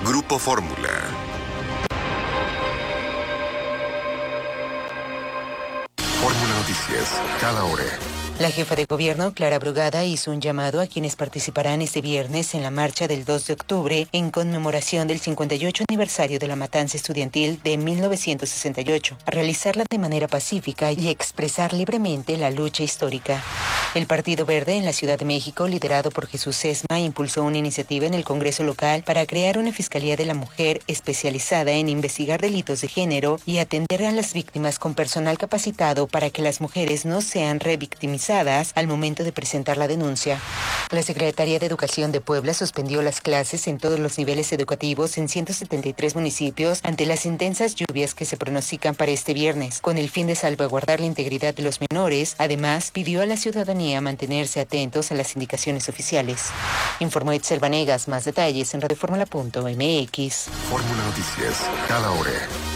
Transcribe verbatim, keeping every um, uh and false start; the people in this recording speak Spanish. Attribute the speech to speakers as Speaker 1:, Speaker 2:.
Speaker 1: Grupo Fórmula. Fórmula Noticias, cada hora.
Speaker 2: La jefa de gobierno, Clara Brugada, hizo un llamado a quienes participarán este viernes en la marcha del dos de octubre en conmemoración del cincuenta y ocho aniversario de la matanza estudiantil de mil novecientos sesenta y ocho, a realizarla de manera pacífica y expresar libremente la lucha histórica. El Partido Verde en la Ciudad de México, liderado por Jesús Sesma, impulsó una iniciativa en el Congreso local para crear una Fiscalía de la Mujer especializada en investigar delitos de género y atender a las víctimas con personal capacitado para que las mujeres no sean revictimizadas al momento de presentar la denuncia. La Secretaría de Educación de Puebla suspendió las clases en todos los niveles educativos en ciento setenta y tres municipios ante las intensas lluvias que se pronostican para este viernes, con el fin de salvaguardar la integridad de los menores. Además, pidió a la ciudadanía mantenerse atentos a las indicaciones oficiales. Informó Itzel Vanegas. Más detalles en radioformula punto m x.
Speaker 1: Fórmula Noticias, cada hora.